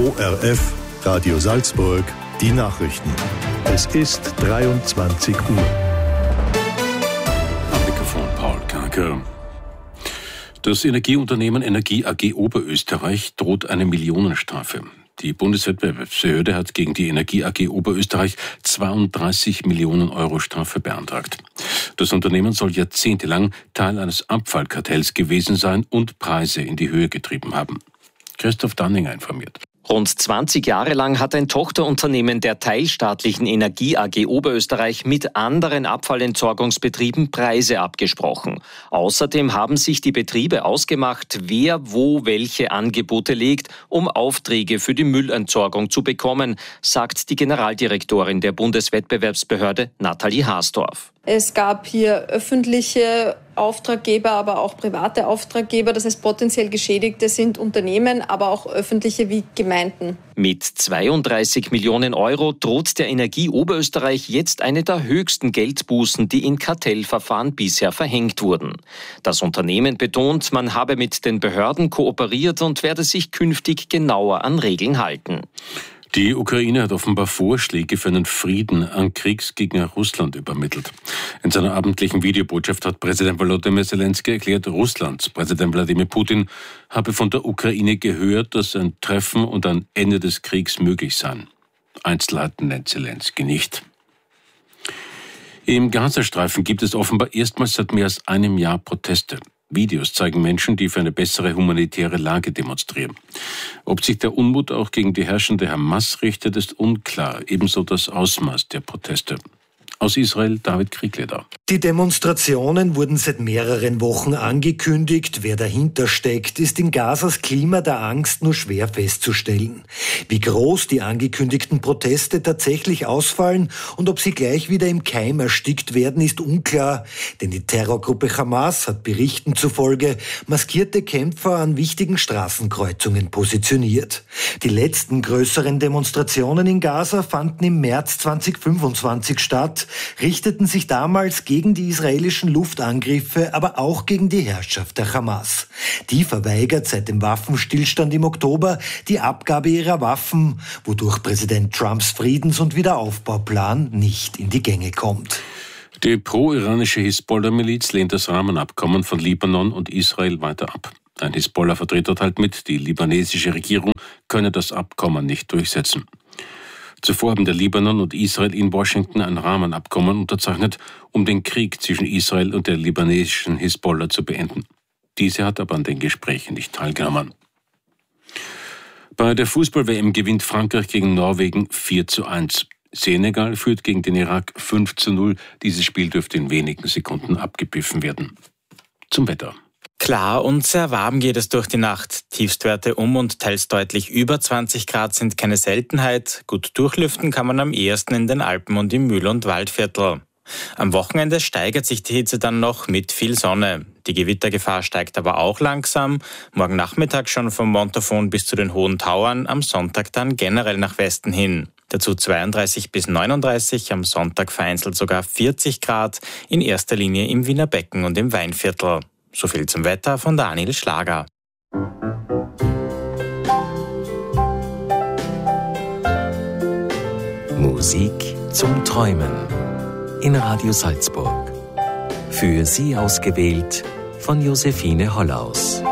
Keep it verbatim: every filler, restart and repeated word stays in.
O R F, Radio Salzburg, die Nachrichten. Es ist dreiundzwanzig Uhr. Am Mikrofon Paul Karker. Das Energieunternehmen Energie A G Oberösterreich droht eine Millionenstrafe. Die Bundeswettbewerbsbehörde hat gegen die Energie A G Oberösterreich zweiunddreißig Millionen Euro Strafe beantragt. Das Unternehmen soll jahrzehntelang Teil eines Abfallkartells gewesen sein und Preise in die Höhe getrieben haben. Christoph Danninger informiert. Rund zwanzig Jahre lang hat ein Tochterunternehmen der teilstaatlichen Energie A G Oberösterreich mit anderen Abfallentsorgungsbetrieben Preise abgesprochen. Außerdem haben sich die Betriebe ausgemacht, wer wo welche Angebote legt, um Aufträge für die Müllentsorgung zu bekommen, sagt die Generaldirektorin der Bundeswettbewerbsbehörde Nathalie Haasdorf. Es gab hier öffentliche Auftraggeber, aber auch private Auftraggeber. Das heißt, potenziell Geschädigte sind Unternehmen, aber auch öffentliche wie Gemeinden. Mit zweiunddreißig Millionen Euro droht der Energie Oberösterreich jetzt eine der höchsten Geldbußen, die in Kartellverfahren bisher verhängt wurden. Das Unternehmen betont, man habe mit den Behörden kooperiert und werde sich künftig genauer an Regeln halten. Die Ukraine hat offenbar Vorschläge für einen Frieden an Kriegsgegner Russland übermittelt. In seiner abendlichen Videobotschaft hat Präsident Volodymyr Zelensky erklärt, Russlands Präsident Wladimir Putin habe von der Ukraine gehört, dass ein Treffen und ein Ende des Kriegs möglich seien. Einzelheiten nennt Zelensky nicht. Im Gazastreifen gibt es offenbar erstmals seit mehr als einem Jahr Proteste. Videos zeigen Menschen, die für eine bessere humanitäre Lage demonstrieren. Ob sich der Unmut auch gegen die herrschende Hamas richtet, ist unklar. Ebenso das Ausmaß der Proteste. Aus Israel David Kriegleder. Die Demonstrationen wurden seit mehreren Wochen angekündigt. Wer dahinter steckt, ist in Gazas Klima der Angst nur schwer festzustellen. Wie groß die angekündigten Proteste tatsächlich ausfallen und ob sie gleich wieder im Keim erstickt werden, ist unklar. Denn die Terrorgruppe Hamas hat Berichten zufolge maskierte Kämpfer an wichtigen Straßenkreuzungen positioniert. Die letzten größeren Demonstrationen in Gaza fanden im März zweitausendfünfundzwanzig statt, richteten sich damals gegen die israelischen Luftangriffe, aber auch gegen die Herrschaft der Hamas. Die verweigert seit dem Waffenstillstand im Oktober die Abgabe ihrer Waffen, wodurch Präsident Trumps Friedens- und Wiederaufbauplan nicht in die Gänge kommt. Die pro-iranische Hisbollah-Miliz lehnt das Rahmenabkommen von Libanon und Israel weiter ab. Ein Hisbollah-Vertreter teilt mit, die libanesische Regierung könne das Abkommen nicht durchsetzen. Zuvor haben der Libanon und Israel in Washington ein Rahmenabkommen unterzeichnet, um den Krieg zwischen Israel und der libanesischen Hisbollah zu beenden. Diese hat aber an den Gesprächen nicht teilgenommen. Bei der Fußball-W M gewinnt Frankreich gegen Norwegen vier zu eins. Senegal führt gegen den Irak fünf zu null. Dieses Spiel dürfte in wenigen Sekunden abgepfiffen werden. Zum Wetter. Klar und sehr warm geht es durch die Nacht. Tiefstwerte um und teils deutlich über zwanzig Grad sind keine Seltenheit. Gut durchlüften kann man am ehesten in den Alpen und im Mühl- und Waldviertel. Am Wochenende steigert sich die Hitze dann noch mit viel Sonne. Die Gewittergefahr steigt aber auch langsam. Morgen Nachmittag schon vom Montafon bis zu den Hohen Tauern, am Sonntag dann generell nach Westen hin. Dazu zweiunddreißig bis neununddreißig, am Sonntag vereinzelt sogar vierzig Grad, in erster Linie im Wiener Becken und im Weinviertel. So viel zum Wetter von Daniel Schlager. Musik zum Träumen in Radio Salzburg. Für Sie ausgewählt von Josephine Hollaus.